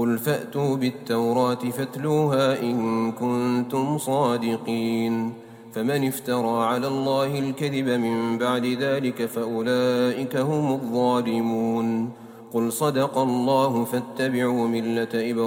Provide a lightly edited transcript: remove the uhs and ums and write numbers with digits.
قل فأتوا بالتوراة فاتلوها إن كنتم صادقين. فمن افترى على الله الكذب من بعد ذلك فأولئك هم الظالمون. قل صدق الله فاتبعوا ملة إبراهيم